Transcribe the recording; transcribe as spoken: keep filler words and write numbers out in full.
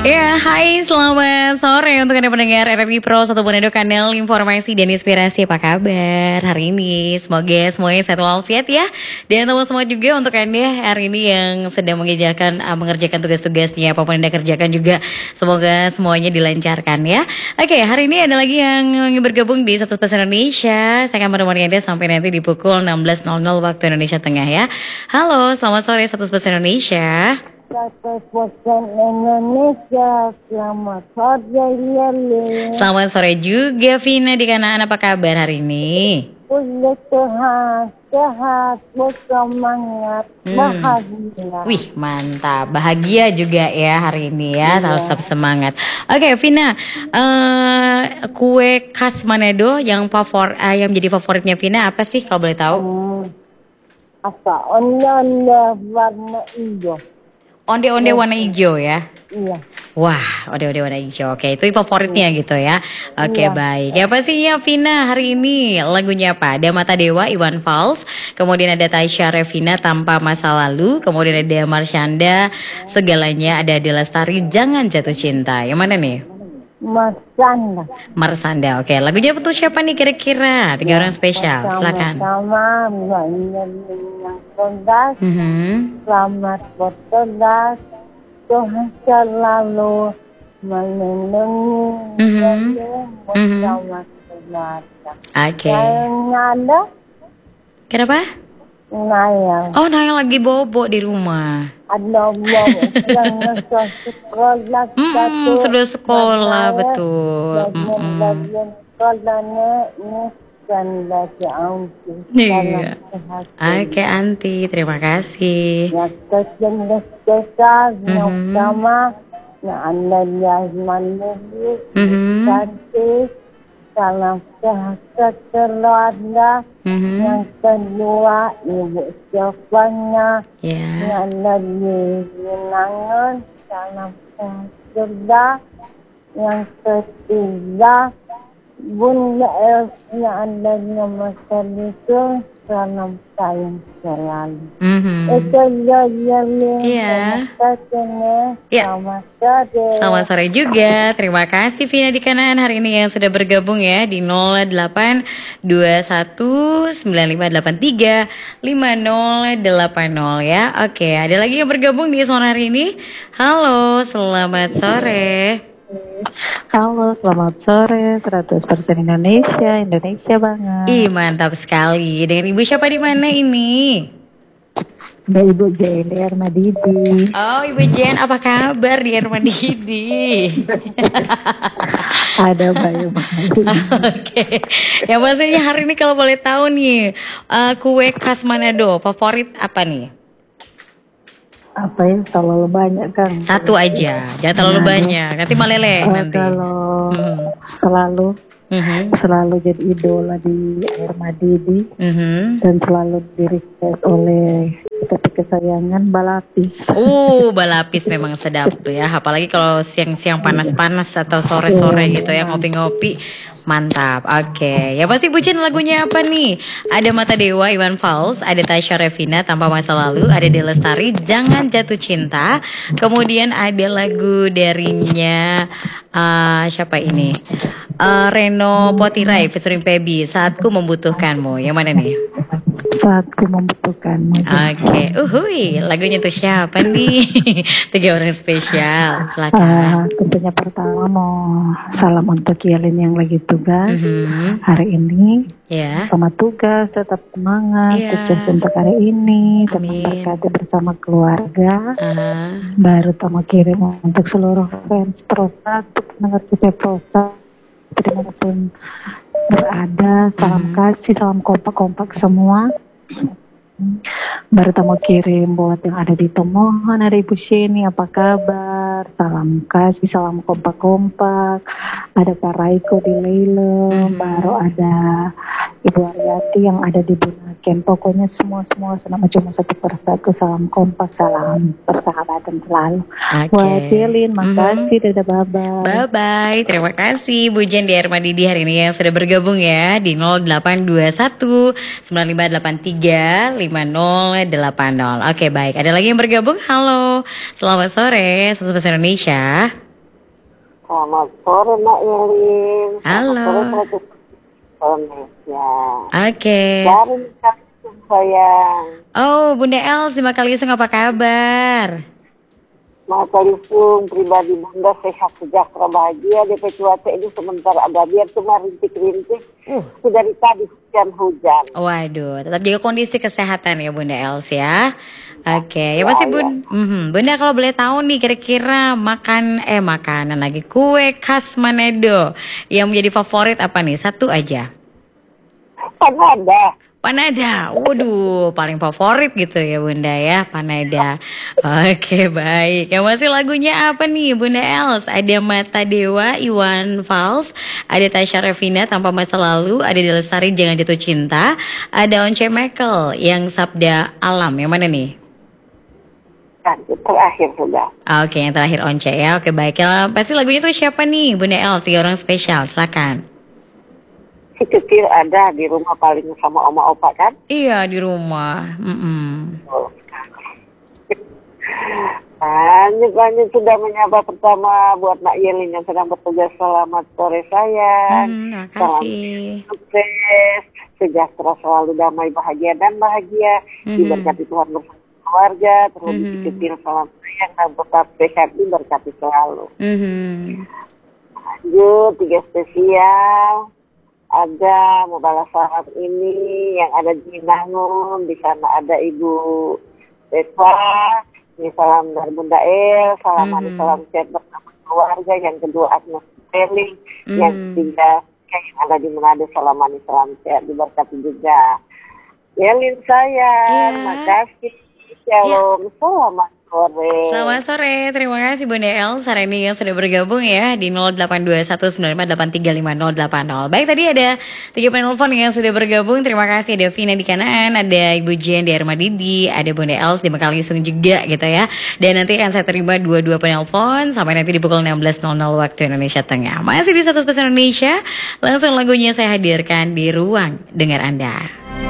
Ya, hai, selamat sore untuk Anda pendengar R R I Pro satu Manado, kanal informasi dan inspirasi. Apa kabar hari ini? Semoga semuanya sehat walafiat ya. Dan teman semua juga untuk Anda hari ini yang sedang mengerjakan uh, mengerjakan tugas-tugasnya, apapun Anda kerjakan juga, semoga semuanya dilancarkan ya. Oke, hari ini ada lagi yang bergabung di seratus persen Indonesia. Saya akan menemani Anda sampai nanti di pukul enam belas nol nol waktu Indonesia Tengah ya. Halo, selamat sore seratus persen Indonesia. seratus persen Indonesia, selamat sore Lili. Selamat sore juga Vina di kanan, apa kabar hari ini? Puji Tuhan, sehat, bersemangat, Hmm. bahagia. Wih, mantap, bahagia juga ya hari ini ya, Iya. harus tetap semangat. Oke Vina, eh, kue khas Manado yang favor, eh, yang jadi favoritnya Vina apa sih kalau boleh tahu? Hmm. Apa? Onde-onde warna hijau. Onde-onde warna hijau ya. Iya. Wah, onde-onde warna hijau. Oke, itu favoritnya gitu ya. Oke, Iya. baik. Ya pastinya Vina hari ini lagunya apa? Ada Mata Dewa, Iwan Fals. Kemudian ada Tasya Revina, Tanpa Masa Lalu. Kemudian ada Marshanda, Segalanya. Ada Ade Lestari, Jangan Jatuh Cinta. Yang mana nih? Masanda. Marsanda. Oke, lagunya untuk siapa nih kira-kira? Tiga orang spesial. Silakan. Sama-sama banyak yang cerdas, Mhm. selamat bercerdas. Tuhan selalu melindungi Mhm. dan Mhm. bersama keluarga. Oke. Kayaknya ada Kenapa? Naya, Oh, Naya lagi bobo di rumah. ada bom yang ngesot sekolah Mm-mm, satu sudah sekolah, Naya, betul. Mm-mm. bagian-bagian sekolahnya ini dan bagi anti Iya. Oke, Anti, terima kasih. ya kecendes-kesal yang Mhm. sama yang anda jasman lebih Mhm. cantik salam sehat keluarga. Mhm. Yang kedua, ibu siapanya Ya. yang lagi menangan salam sehat juga. Yang ketiga, Bunda Elsa yang ada nomor itu salam sayang selalu. Mhm. Itu dia Iya. Iya. Selamat sore. Selamat sore juga. Terima kasih Vina di kanan hari ini yang sudah bergabung ya di nol delapan dua satu sembilan lima delapan tiga lima nol delapan nol ya. Oke, ada lagi yang bergabung di sore hari ini. Halo, selamat sore. Halo, selamat sore, seratus persen Indonesia, Indonesia banget. Ih, mantap sekali. Dengan ibu siapa di mana ini? Ada Ibu J D R Madidi. Oh, Ibu Jen, apa kabar di rumah Didi? Ada Bayu Madidi. Oke, ya pastinya hari ini kalau boleh tahu nih, eh, kue khas Manado favorit apa nih? Apa ya, terlalu banyak kan? Satu aja, jangan terlalu banyak, nanti meleleh Eh, nanti. Kalau Mhm. selalu, Mhm. selalu jadi idola di Air Madidi Mhm. dan selalu di request oleh tapi kesayangan Balapis. Uh, balapis memang sedap tuh ya, apalagi kalau siang-siang panas-panas atau sore-sore gitu ya, ngopi-ngopi, mantap. Oke, ya pasti bucin lagunya apa nih? Ada Mata Dewa, Iwan Fals, ada Tasya Revina, Tanpa Masa Lalu, ada Ade Lestari, Jangan Jatuh Cinta, kemudian ada lagu darinya eh, siapa ini? Eh, Reno Potirai featuring Pebi, Saatku Membutuhkanmu. Yang mana nih? Saatku membutuhkanmu. Oke, uhui, lagunya tuh siapa nih? Tiga orang spesial, silakan. Ah, tentunya pertama mau salam untuk Yelin yang lagi tugas Mhm. hari ini. Ya, Sama tugas tetap semangat, Iya. sukses untuk hari ini, tetap Amin. berkati bersama keluarga. aha. Baru Tomo kirim untuk seluruh fans Prosa, untuk pendengar kita Prosa dimanapun berada, salam Mhm. kasih, salam kompak-kompak semua. Baru Tomo kirim buat yang ada di Tomohon, ada Ibu Sheni, apa kabar? Salam kasih, salam kompak-kompak. Ada Kak Raiko di Leilem, Mhm. baru ada Ibu Aryati yang ada di Bunaken. Pokoknya semua-semua selama cuma satu persatu, salam kompak, salam persahabatan selalu. Oke. Buat Yelin, Mhm. makasih, dadah, bye-bye. Bye bye, terima kasih Bu Jen di Herma Didi hari ini yang sudah bergabung ya di nol delapan dua satu sembilan lima delapan tiga lima nol delapan nol. Oke baik, ada lagi yang bergabung. Halo, selamat sore, seratus persen Indonesia. Selamat sore Mbak Yelin. Halo. Selamat sore Indonesia. Oke. Dari Kalisung sayang. Oh, Bunda Els di Makalisung apa kabar? Mbak Kalisung pribadi Bunda sehat sejahtera bahagia. D P cuaca ini sementara ada biar cuma rintik-rintik. Uh. Sudah dari tadi hujan-hujan. Waduh, tetap jaga kondisi kesehatan ya Bunda Els ya. Oke, ya pasti Ya, Bun, mhm. Bunda kalau boleh tahu nih kira-kira makan eh makanan lagi kue khas Manado yang menjadi favorit apa nih? Satu aja. Panada. Panada, waduh paling favorit gitu ya Bunda ya, Panada. Oke baik, yang masih lagunya apa nih Bunda Els? Ada Mata Dewa, Iwan Fals, ada Tasya Revina Tanpa Masa Lalu, ada Delestari Jangan Jatuh Cinta, ada Once Michael yang Sabda Alam, yang mana nih? Terakhir sudah. Oke yang terakhir Once ya, oke baik. Yang pasti lagunya tuh siapa nih Bunda Els? Tiga orang spesial, silakan. Si kecil ada di rumah paling sama oma opa kan? Iya di rumah. Mm-mm. Banyak-banyak sudah menyapa pertama buat Nak Yelin yang sedang bertugas. Selamat sore sayang. Hmm, terima kasih. Salam sukses, sejahtera selalu damai bahagia dan bahagia. Mhm. Diberkati Tuhan bersama keluarga. Terus Mhm. si kecil salam sayang dan tetap sehat diberkati selalu. Mhm. Lanjut tiga spesial. Ada mau balas salam ini yang ada di Nangun, di sana ada Ibu Deswa, ini salam dari Bunda El, salam Mhm. mm salam sehat bersama keluarga. Yang kedua Agnes Sterling, Mhm. yang ketiga yang ada di Manado, salam manis salam sehat diberkati juga. Yelin sayang, Iya. makasih. Shalom, selamat sore. Selamat sore, terima kasih Bunda Els hari ini yang sudah bergabung ya di nol delapan dua satu sembilan lima delapan tiga lima nol delapan nol. Baik, tadi ada tiga penelpon yang sudah bergabung. Terima kasih, ada Vina di Kanaan, ada Ibu Jen di Armadidi, ada Bunda Els di Makalisung juga gitu ya. Dan nanti akan saya terima dua-dua penelpon sampai nanti di pukul enam belas waktu Indonesia Tengah. Masih di satu Spesial Indonesia, langsung lagunya saya hadirkan di ruang dengar Anda.